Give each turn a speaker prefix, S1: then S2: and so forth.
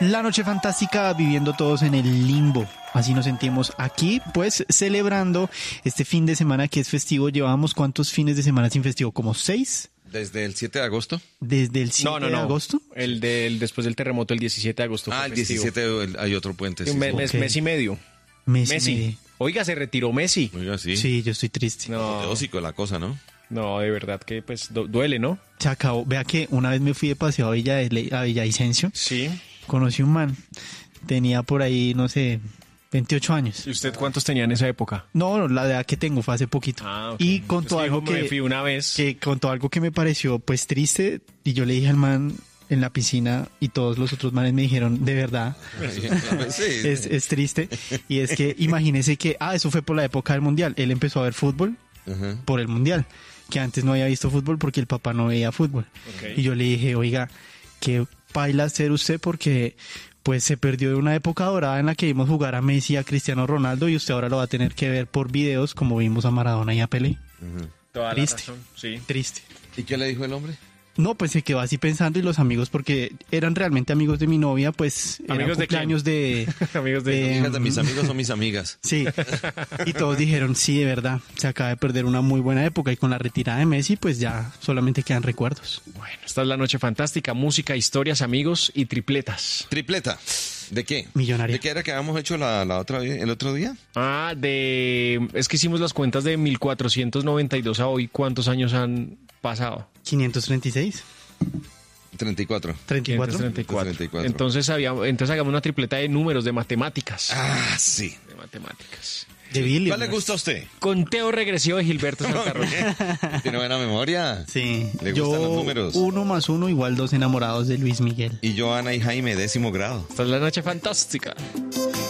S1: La noche fantástica, viviendo todos en el limbo. Así nos sentimos aquí, pues celebrando este fin de semana que es festivo. ¿Llevamos cuántos fines de semana sin festivo? ¿Como 6?
S2: ¿Desde el 7 de agosto?
S1: ¿Desde el 7 de agosto?
S3: Después del terremoto, el 17 de agosto.
S2: Ah, el 17 hay otro puente. Sí,
S3: mes y medio.
S1: Messi.
S3: Oiga, se retiró Messi.
S2: Oiga, sí.
S1: Sí, yo estoy triste.
S3: No,
S2: Tóxico la cosa, ¿no?
S3: no, de verdad que pues duele, ¿no?
S1: Se acabó. Vea que una vez me fui de paseo a Villavicencio.
S3: Sí.
S1: Conocí un man. Tenía por ahí, no sé, 28 años.
S3: ¿Y usted cuántos tenía en esa época?
S1: No, la edad que tengo fue hace poquito.
S3: Ah, ok.
S1: Y contó algo
S3: me fui una vez.
S1: que contó algo que me pareció pues triste, y yo le dije al man en la piscina, y todos los otros manes me dijeron, de verdad,
S2: Sí.
S1: es triste. Y es que imagínese que, eso fue por la época del Mundial. Él empezó a ver fútbol
S2: Ajá.
S1: por el Mundial, que antes no había visto fútbol porque el papá no veía fútbol.
S3: Ok.
S1: Y yo le dije, oiga, qué paila ser usted, porque pues se perdió de una época dorada en la que vimos jugar a Messi y a Cristiano Ronaldo, y usted ahora lo va a tener que ver por videos como vimos a Maradona y a Pelé.
S3: Toda la
S1: Triste.
S3: razón, sí.
S1: Triste.
S2: ¿Y qué le dijo el hombre?
S1: No, pues se quedó así pensando, y los amigos, porque eran realmente amigos de mi novia, pues eran
S3: ¿Amigos de
S1: cumpleaños de...
S3: Amigos de...
S2: Fíjate, mis amigos son mis amigas.
S1: Sí, y todos dijeron, sí, de verdad, se acaba de perder una muy buena época, y con la retirada de Messi, pues ya solamente quedan recuerdos.
S3: Bueno, esta es la noche fantástica, música, historias, amigos y tripletas.
S2: Tripleta. ¿De qué?
S1: Millonaria.
S2: ¿De qué era que habíamos hecho el otro día?
S3: Es que hicimos las cuentas de 1492 a hoy. ¿Cuántos años han pasado?
S1: 536,
S2: 34.
S1: 34.
S3: 534. Entonces hagamos una tripleta de números, de matemáticas.
S2: Ah, sí.
S3: De matemáticas.
S1: De Billy.
S2: ¿Cuál le gusta a usted?
S3: Conteo regresivo de Gilberto Santa Rosa.
S2: Tiene buena memoria.
S1: Sí,
S2: Le gustan los números.
S1: 1 más 1 igual 2 enamorados de Luis Miguel.
S2: Y yo, Ana y Jaime, 10º grado.
S3: Esta es la noche fantástica.